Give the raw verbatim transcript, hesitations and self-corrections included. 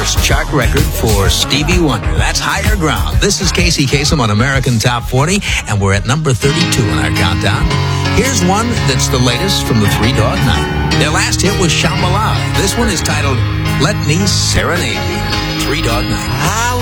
first chart record for Stevie Wonder. That's Higher Ground. This is Casey Kasem on American Top forty, and we're at number thirty-two in our countdown. Here's one that's the latest from the Three Dog Night. Their last hit was Shambhala. This one is titled Let Me Serenade You. Three Dog Night.